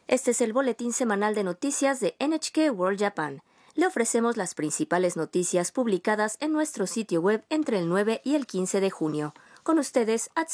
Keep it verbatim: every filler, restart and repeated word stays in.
Este es el boletín semanal de noticias de N H K World Japan. Le ofrecemos las principales noticias publicadas en nuestro sitio web entre el nueve y el quince de junio. Con ustedes, Atsuko